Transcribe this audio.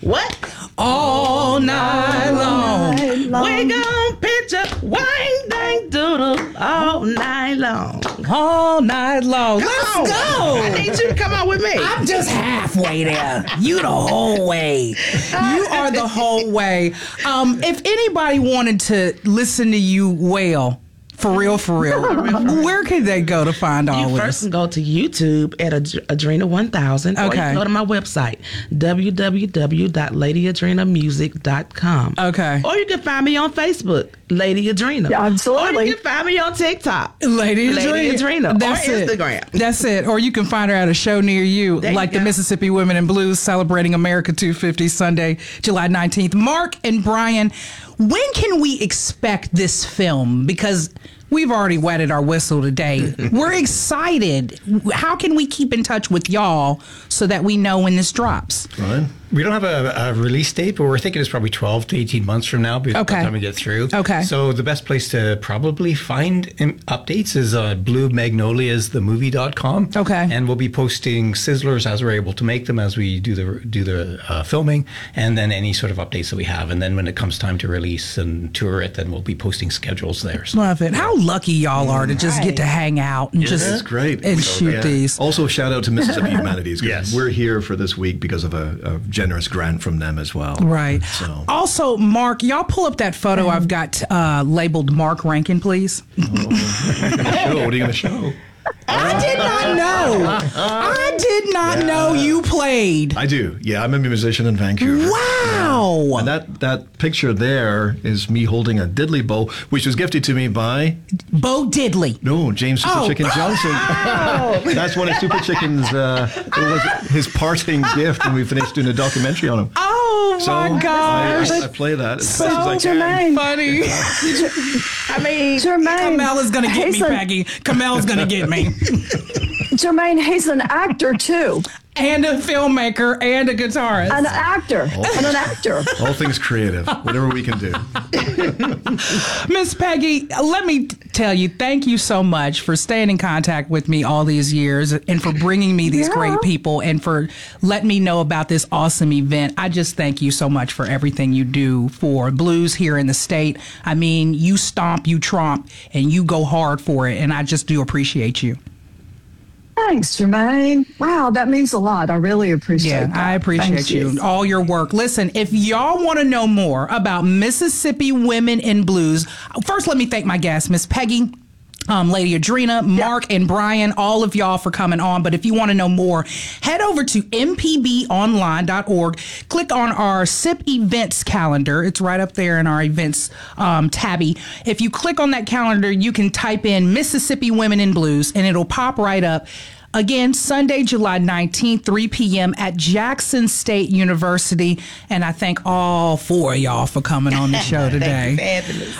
What? All night long. We gon' pitch up wang dang doodle all night long. All night long. Let's Come on. go. I need you to come out with me. I'm just halfway there. You the whole way. You are the whole way. If anybody wanted to listen to you wail, for real, where can they go to find all You of first this? can go to YouTube at Adrena 1000. Or you Okay. can go to my website, www.ladyadrenamusic.com. Okay. Or you can find me on Facebook, Lady Adrena. Yeah, absolutely. Or you can find me on TikTok, Lady Adrena. That's or Instagram. That's it. Or you can find her at a show near you, There you like the go. Mississippi Women in Blues celebrating America 250 Sunday, July 19th. Mark and Brian, when can we expect this film? Because we've already wetted our whistle today. We're excited. How can we keep in touch with y'all so that we know when this drops? Ryan? We don't have a release date, but we're thinking it's probably 12 to 18 months from now by the time we get through. Okay. So the best place to probably find updates is bluemagnoliasthemovie.com. Okay. And we'll be posting sizzlers as we're able to make them as we do the filming, and then any sort of updates that we have. And then when it comes time to release and tour it, then we'll be posting schedules there. So. Love it. How lucky y'all are to just get to hang out and That's great. and shoot these. Also, shout out to Mississippi Humanities. 'Cause Yes. we're here for this week because of a generous grant from them as well. Right. So. Also, Mark, y'all pull up that photo I've got labeled Mark Rankin, please. What are you going to show? I did not know. I did not know you played. I do. Yeah, I'm a musician in Vancouver. Wow. And that picture there is me holding a diddley bow, which was gifted to me by Bo Diddley. James Super Chicken Johnson. That's one of Super Chicken's. It was his parting gift when we finished doing a documentary on him. Oh my gosh. I play that as So best as I can. funny. I mean, Jermaine. Kamel is going to get me, he's a- Peggy. Kamel's going to get me. Jermaine, he's an actor too. And a filmmaker and a guitarist. An actor. And an actor. All things creative, whatever we can do. Miss Peggy, let me tell you, thank you so much for staying in contact with me all these years and for bringing me these great people and for letting me know about this awesome event. I just thank you so much for everything you do for blues here in the state. I mean, you stomp, you tromp, and you go hard for it, and I just do appreciate you. Thanks, Jermaine. Wow, that means a lot. I really appreciate that. I appreciate Thank you. All your work. Listen, if y'all want to know more about Mississippi Women in Blues, first let me thank my guests, Miss Peggy, Lady Adrena, Mark, and Brian, all of y'all for coming on. But if you want to know more, head over to mpbonline.org. Click on our SIP events calendar. It's right up there in our events tabby. If you click on that calendar, you can type in Mississippi Women in Blues, and it'll pop right up. Again, Sunday, July 19th, 3 p.m. at Jackson State University. And I thank all four of y'all for coming on the show today. fabulous.